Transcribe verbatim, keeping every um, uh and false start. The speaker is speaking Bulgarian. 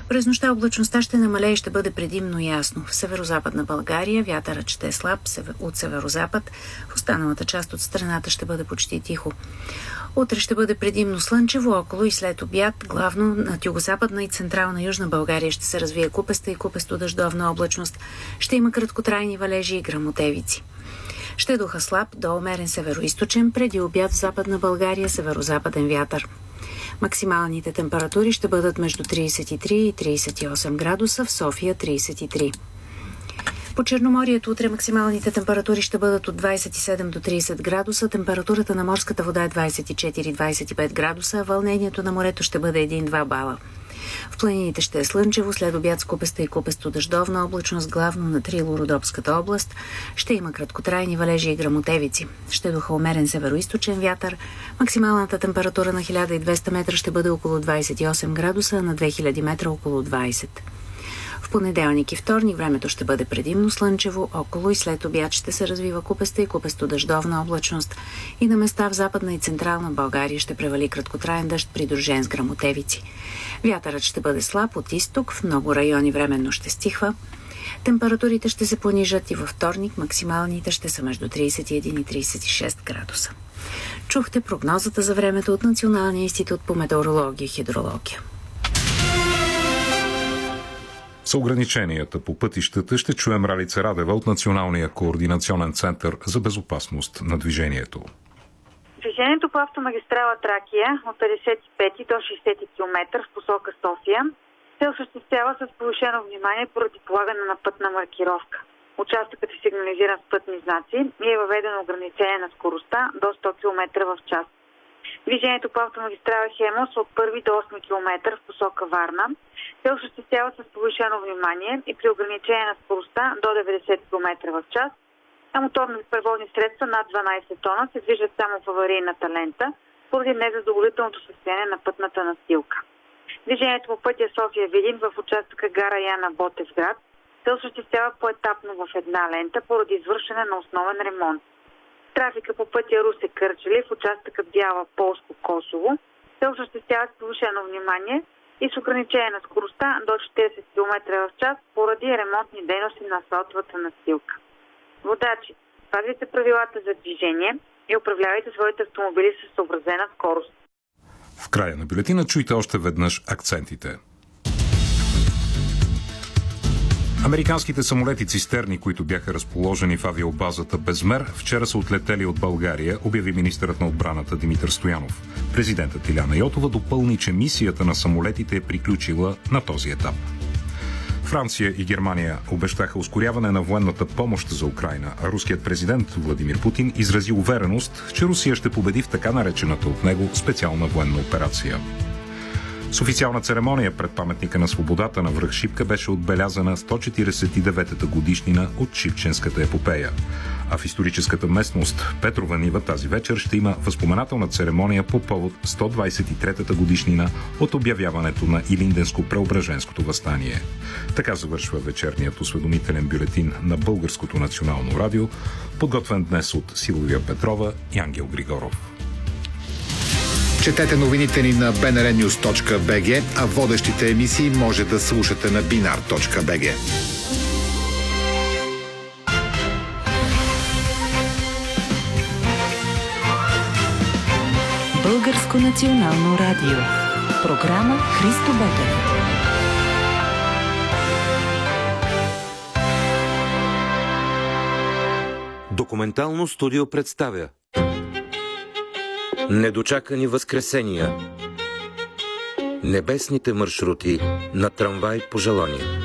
През нощта облачността ще намалее и ще бъде предимно ясно. В северо-западна България вятърът ще е слаб от северо-запад. В останалата част от страната ще бъде почти тихо. Утре ще бъде предимно слънчево, около и след обяд, главно над югозападна и централна Южна България ще се развие купеста и купесто-дъждовна облачност. Ще има краткотрайни валежи и гръмотевици. Ще духа слаб до умерен североизточен, преди обяд в Западна България северо-западен вятър. Максималните температури ще бъдат между трийсет и три и трийсет и осем градуса, в София трийсет и три. По Черноморието утре максималните температури ще бъдат от двайсет и седем до трийсет градуса, температурата на морската вода е двайсет и четири до двайсет и пет градуса, а вълнението на морето ще бъде един-два бала. В планините ще е слънчево, след обяд с купеста и купесто-дъждовна облачност, главно на Трило-Родопската област. Ще има краткотрайни валежи и гръмотевици. Ще духа умерен североизточен вятър. Максималната температура на хиляда и двеста метра ще бъде около двайсет и осем градуса, а на две хиляди метра около двайсет. В понеделник и вторник времето ще бъде предимно слънчево, около и след обяд ще се развива купеста и купесто-дъждовна облачност и на места в Западна и Централна България ще превали краткотраен дъжд, придружен с гръмотевици. Вятърът ще бъде слаб от изток, в много райони временно ще стихва. Температурите ще се понижат и във вторник максималните ще са между трийсет и един и трийсет и шест градуса. Чухте прогнозата за времето от Националния институт по метеорология и хидрология. С ограниченията по пътищата ще чуем Ралица Радева от Националния координационен център за безопасност на движението. Движението по автомагистрала Тракия от петдесет и пети до шейсети километра в посока София се осъществява с повишено внимание поради полагане на пътна маркировка. Участъкът е сигнализиран с пътни знаци и е въведено ограничение на скоростта до сто километра в час. Движението по автомагистрала Хемус от първи до осми километър в посока Варна се осъществява с повишено внимание и при ограничение на скоростта до деветдесет километра в час, а моторни превозни средства над дванайсет тона се движат само в аварийната лента поради незадоволителното състояние на пътната настилка. Движението по пътя София-Видин в участъка гара Яна Ботевград се осъществява поетапно в една лента поради извършване на основен ремонт. Трафика по пътя Русе-Кърджали в участъка Бяла Полско-Косово се осъществява с повишено внимание и с ограничение на скоростта до четирийсет километра в час поради ремонтни дейности на асфалтовата настилка. Водачи, спазвайте правилата за движение и управлявайте своите автомобили с съобразена скорост. В края на бюлетина чуйте още веднъж акцентите. Американските самолети цистерни, които бяха разположени в авиобазата Безмер, вчера са отлетели от България, обяви министърът на отбраната Димитър Стоянов. Президентът Иляна Йотова допълни, че мисията на самолетите е приключила на този етап. Франция и Германия обещаха ускоряване на военната помощ за Украйна, а руският президент Владимир Путин изрази увереност, че Русия ще победи в така наречената от него специална военна операция. С официална церемония пред паметника на свободата на връх Шипка беше отбелязана сто четирийсет и деветата годишнина от Шипченската епопея. А в историческата местност Петрова нива тази вечер ще има възпоменателна церемония по повод сто двайсет и третата годишнина от обявяването на Илинденско-Преображенското въстание. Така завършва вечерният осведомителен бюлетин на Българското национално радио, подготвен днес от Силвия Петрова и Ангел Григоров. Четете новините ни на би ен ар нюз точка би джи, а водещите емисии може да слушате на би ен ар точка би джи. Българско национално радио. Програма Христо Ботев. Документално студио представя Недочакани възкресения. Небесните маршрути на трамвай по желание.